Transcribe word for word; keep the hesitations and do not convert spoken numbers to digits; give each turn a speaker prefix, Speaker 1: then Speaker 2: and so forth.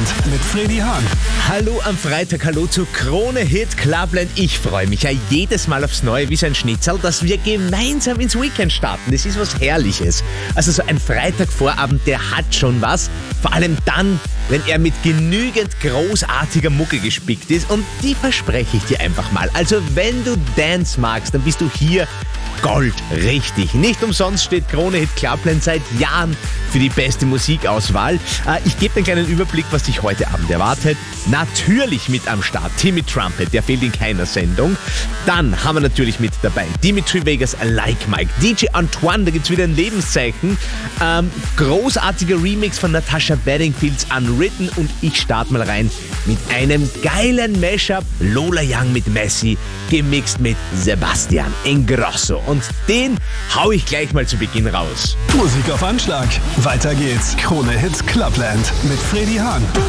Speaker 1: Clubland mit Freddy Hahn.
Speaker 2: Hallo am Freitag, hallo zu Krone Hit Clubland. Ich freue mich ja jedes Mal aufs Neue wie so ein Schnitzel, dass wir gemeinsam ins Weekend starten. Das ist was Herrliches. Also so ein Freitagvorabend, der hat schon was. Vor allem dann, wenn er mit genügend großartiger Mucke gespickt ist. Und die verspreche ich dir einfach mal. Also wenn du Dance magst, dann bist du hier Gold. Richtig. Nicht umsonst steht Krone Hit Clubland seit Jahren für die beste Musikauswahl. Ich gebe einen kleinen Überblick, was dich heute Abend erwartet. Natürlich mit am Start Timmy Trumpet, der fehlt in keiner Sendung. Dann haben wir natürlich mit dabei Dimitri Vegas Like Mike, D J Antoine, da gibt's wieder ein Lebenszeichen. Ähm, großartiger Remix von Natasha Bedingfields Unwritten und ich starte mal rein mit einem geilen Mashup. Lola Young mit Messi, gemixt mit Sebastian Ingrosso. Und den hau ich gleich mal zu Beginn raus.
Speaker 1: Musik auf Anschlag. Weiter geht's. Krone Hit Clubland mit Freddy Hahn.